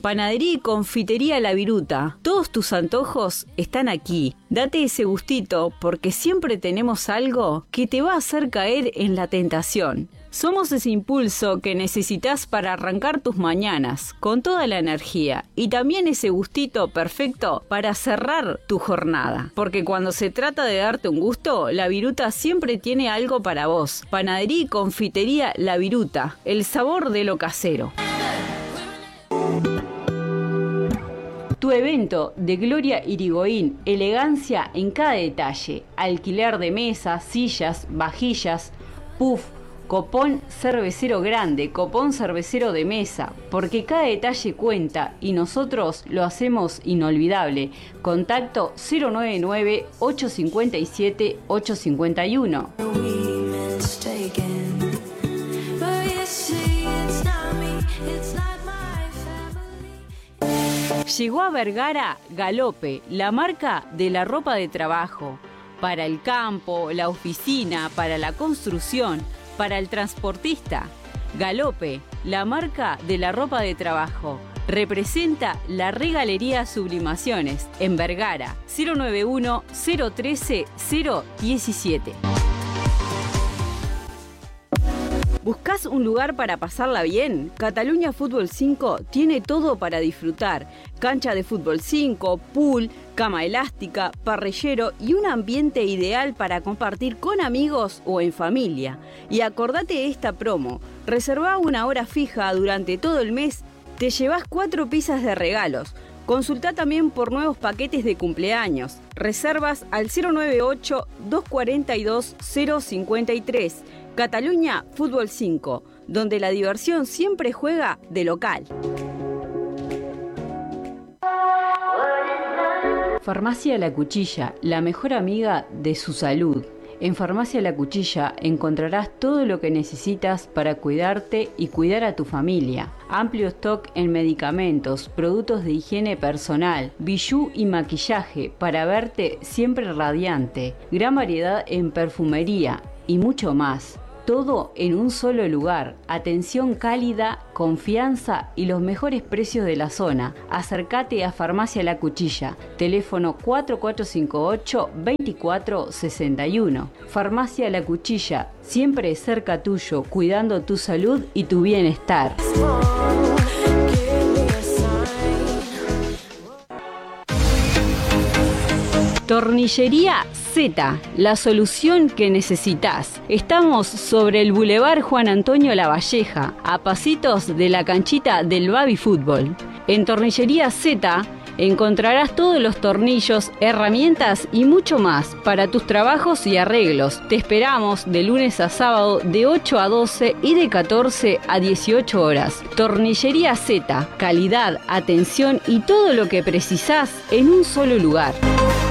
Panadería y confitería La Viruta. Todos tus antojos están aquí. Date ese gustito porque siempre tenemos algo que te va a hacer caer en la tentación. Somos ese impulso que necesitas para arrancar tus mañanas con toda la energía y también ese gustito perfecto para cerrar tu jornada. Porque cuando se trata de darte un gusto, La Viruta siempre tiene algo para vos. Panadería y confitería La Viruta, el sabor de lo casero. Tu evento de Gloria Irigoyen, elegancia en cada detalle, alquiler de mesas, sillas, vajillas, puff, copón cervecero grande, copón cervecero de mesa, porque cada detalle cuenta y nosotros lo hacemos inolvidable. Contacto 099-857-851. Llegó a Vergara Galope, la marca de la ropa de trabajo, para el campo, la oficina, para la construcción, para el transportista. Galope, la marca de la ropa de trabajo, representa la Regalería Sublimaciones en Vergara, 091-013-017. ¿Buscás un lugar para pasarla bien? Cataluña Fútbol 5 tiene todo para disfrutar. Cancha de fútbol 5, pool, cama elástica, parrillero y un ambiente ideal para compartir con amigos o en familia. Y acordate de esta promo. Reservá una hora fija durante todo el mes, te llevas 4 pizzas de regalos. Consultá también por nuevos paquetes de cumpleaños. Reservas al 098-242-053. Cataluña Fútbol 5, donde la diversión siempre juega de local. Farmacia La Cuchilla, la mejor amiga de su salud. En Farmacia La Cuchilla encontrarás todo lo que necesitas para cuidarte y cuidar a tu familia. Amplio stock en medicamentos, productos de higiene personal, bijú y maquillaje para verte siempre radiante. Gran variedad en perfumería y mucho más. Todo en un solo lugar. Atención cálida, confianza y los mejores precios de la zona. Acércate a Farmacia La Cuchilla. Teléfono 4458-2461. Farmacia La Cuchilla, siempre cerca tuyo, cuidando tu salud y tu bienestar. Tornillería Z, la solución que necesitas. Estamos sobre el Boulevard Juan Antonio Lavalleja, a pasitos de la canchita del Baby Fútbol. En Tornillería Z encontrarás todos los tornillos, herramientas y mucho más para tus trabajos y arreglos. Te esperamos de lunes a sábado de 8 a 12 y de 14 a 18 horas. Tornillería Z, calidad, atención y todo lo que precisás en un solo lugar.